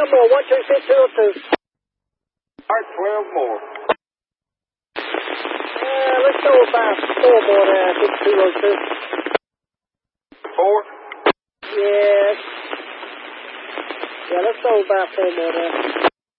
12 more. 12602. All right, 12 more. Let's go about 4 more there, 6202. 4? Yes. Yeah, let's go about 4 more there.